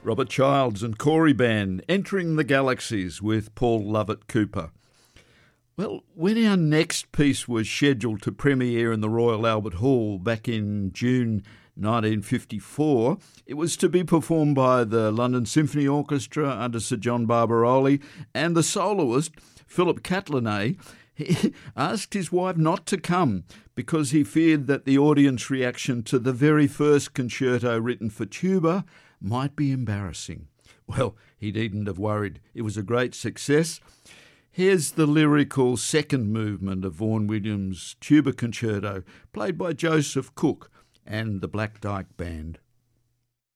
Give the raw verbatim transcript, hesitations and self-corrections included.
Robert Childs and Corey Band, Entering the Galaxies with Paul Lovett Cooper. Well, when our next piece was scheduled to premiere in the Royal Albert Hall back in June nineteen fifty-four, it was to be performed by the London Symphony Orchestra under Sir John Barbirolli, and the soloist, Philip Catlinay, he asked his wife not to come because he feared that the audience reaction to the very first concerto written for tuba might be embarrassing. Well, he needn't have worried. It was a great success. Here's the lyrical second movement of Vaughan Williams' Tuba Concerto, played by Joseph Cook and the Black Dyke Band.